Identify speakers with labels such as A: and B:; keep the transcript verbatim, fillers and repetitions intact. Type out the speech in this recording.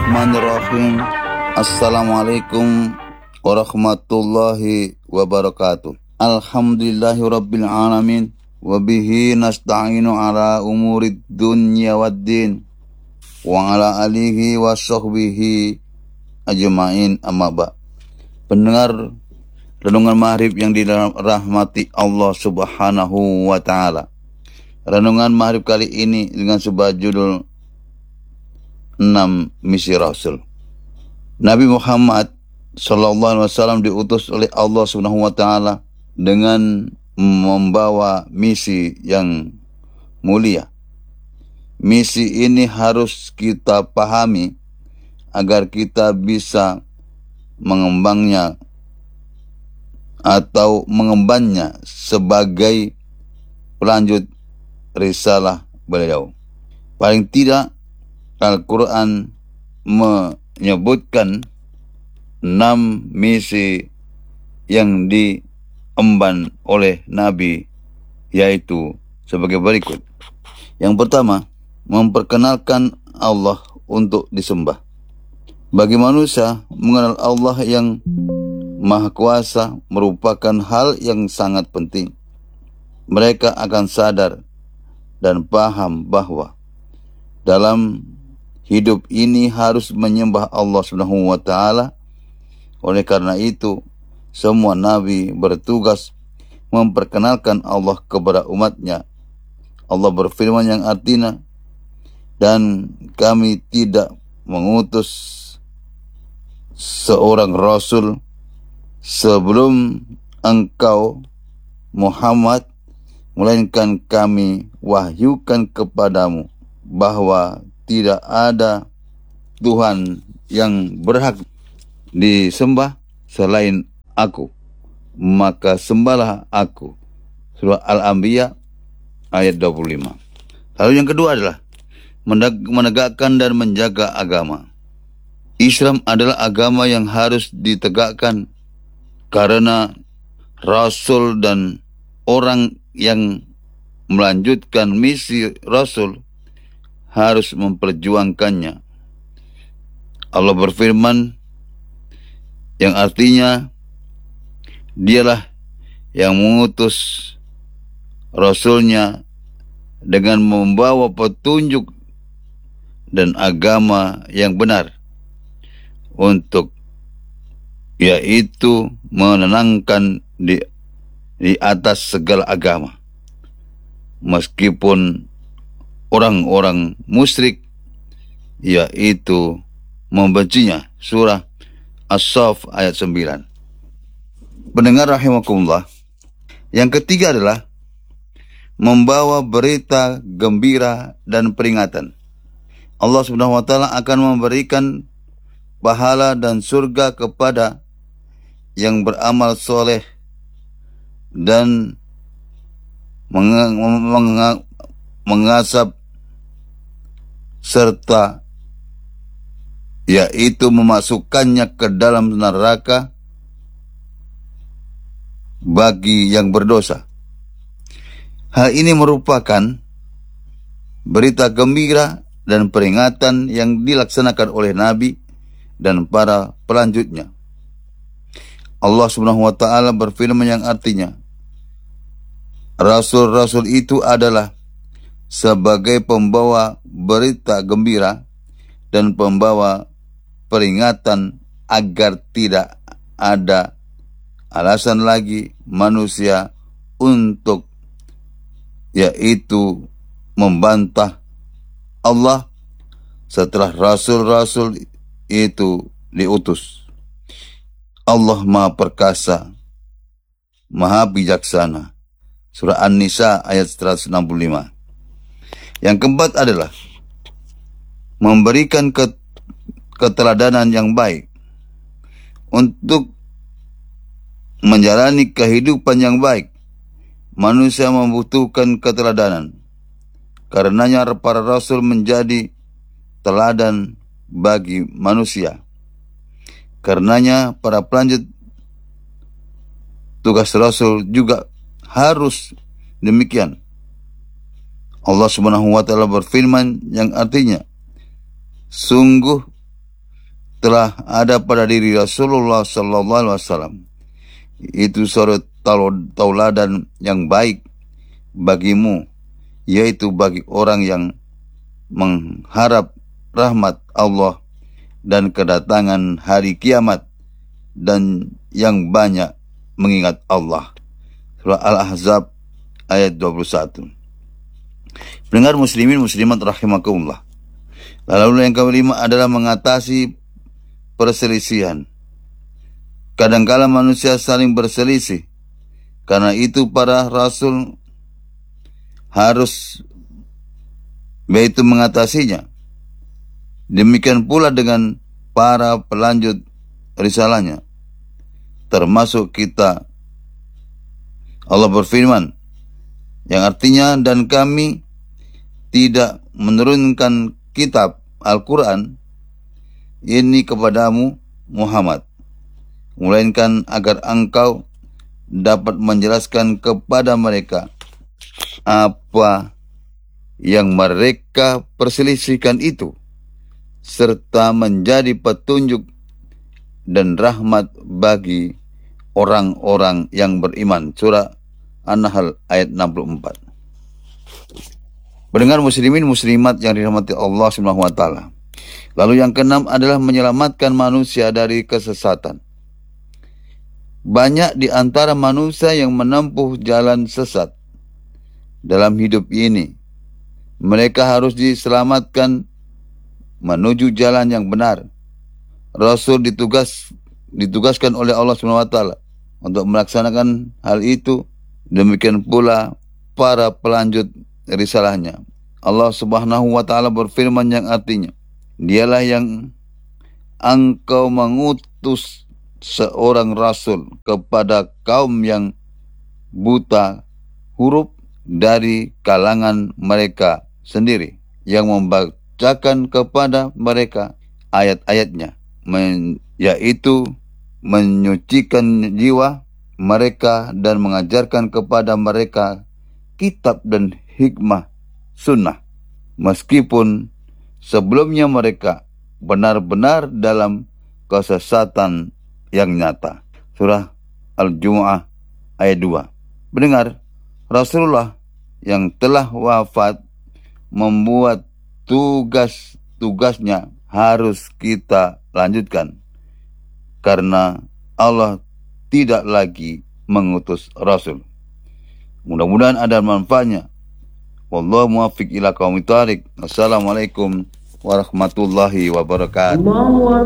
A: Bismillahirrahmanirrahim. Assalamualaikum warahmatullahi wabarakatuh. Alhamdulillahirabbil alamin wa bihi nasta'inu ala umurid dunya waddin wa ala alihi wa sahbihi ajma'in, amma ba'. Pendengar renungan maghrib yang dirahmati Allah Subhanahu wa taala. Renungan maghrib kali ini dengan sebuah judul enam Misi Rasul. Nabi Muhammad sallallahu alaihi wasallam diutus oleh Allah Subhanahu wa taala dengan membawa misi yang mulia. Misi ini harus kita pahami agar kita bisa mengembangnya atau mengembannya sebagai pelanjut risalah beliau. Paling tidak Al-Quran menyebutkan enam misi yang diemban oleh Nabi, yaitu sebagai berikut. Yang pertama, memperkenalkan Allah untuk disembah. Bagi manusia, mengenal Allah yang Maha Kuasa merupakan hal yang sangat penting. Mereka akan sadar dan paham bahwa dalam hidup ini harus menyembah Allah Subhanahu wa taala. Oleh karena itu, semua nabi bertugas memperkenalkan Allah kepada umatnya. Allah berfirman yang artinya, dan kami tidak mengutus seorang rasul sebelum engkau Muhammad, melainkan kami wahyukan kepadamu bahwa tidak ada Tuhan yang berhak disembah selain aku, maka sembahlah aku. Surah Al-Anbiya ayat dua puluh lima. Lalu yang kedua adalah menegakkan dan menjaga agama. Islam adalah agama yang harus ditegakkan karena Rasul dan orang yang melanjutkan misi Rasul harus memperjuangkannya. Allah berfirman yang artinya, dialah yang mengutus Rasulnya dengan membawa petunjuk dan agama yang benar untuk yaitu menenangkan di, di atas segala agama. Meskipun orang-orang musyrik yaitu membencinya. Surah As-Saff ayat sembilan. Pendengar rahimakumullah, yang ketiga adalah membawa berita gembira dan peringatan. Allah Subhanahu wa taala akan memberikan pahala dan surga kepada yang beramal soleh dan meng- meng- mengasap serta yaitu memasukkannya ke dalam neraka bagi yang berdosa. Hal ini merupakan berita gembira dan peringatan yang dilaksanakan oleh Nabi dan para pelanjutnya. Allah Subhanahu wa taala berfirman yang artinya, Rasul-rasul itu adalah sebagai pembawa berita gembira dan pembawa peringatan agar tidak ada alasan lagi manusia untuk yaitu membantah Allah setelah rasul-rasul itu diutus. Allah Maha Perkasa, Maha Bijaksana. Surah An-Nisa ayat seratus enam puluh lima. Yang keempat adalah memberikan keteladanan yang baik. Untuk menjalani kehidupan yang baik, manusia membutuhkan keteladanan. Karenanya para rasul menjadi teladan bagi manusia. Karenanya para pelanjut tugas rasul juga harus demikian. Allah Subhanahu wa taala berfirman yang artinya, sungguh telah ada pada diri Rasulullah Sallallahu Alaihi Wasallam itu suatu tauladan yang baik bagimu, yaitu bagi orang yang mengharap rahmat Allah dan kedatangan hari kiamat dan yang banyak mengingat Allah. Surah Al-Ahzab ayat dua puluh satu. Pendengar muslimin muslimat rahimakumullah. Lalu yang kelima adalah mengatasi perselisihan. Kadangkala manusia saling berselisih. Karena itu para rasul harus yaitu mengatasinya. Demikian pula dengan para pelanjut risalahnya, termasuk kita. Allah berfirman, yang artinya, dan kami tidak menurunkan kitab Al-Quran ini kepadamu Muhammad, melainkan agar engkau dapat menjelaskan kepada mereka apa yang mereka perselisihkan itu, serta menjadi petunjuk dan rahmat bagi orang-orang yang beriman. Surah An-Nahl ayat enam puluh empat. Pendengar muslimin muslimat yang dirahmati Allah Subhanahu wa taala. Lalu yang keenam adalah menyelamatkan manusia dari kesesatan. Banyak di antara manusia yang menempuh jalan sesat dalam hidup ini. Mereka harus diselamatkan menuju jalan yang benar. Rasul ditugas ditugaskan oleh Allah Subhanahu wa taala untuk melaksanakan hal itu. Demikian pula para pelanjut risalahnya. Allah Subhanahu wa taala berfirman yang artinya, dialah yang engkau mengutus seorang rasul kepada kaum yang buta huruf dari kalangan mereka sendiri, yang membacakan kepada mereka ayat-ayatnya, men, yaitu menyucikan jiwa mereka dan mengajarkan kepada mereka kitab dan hikmah sunnah, meskipun sebelumnya mereka benar-benar dalam kesesatan yang nyata. Surah Al-Jumu'ah ayat dua. Mendengar, Rasulullah yang telah wafat membuat tugas-tugasnya harus kita lanjutkan, karena Allah tidak lagi mengutus Rasul. Mudah-mudahan ada manfaatnya. Wallahu muwaffiq ila qaumit thariq. Assalamualaikum warahmatullahi wabarakatuh.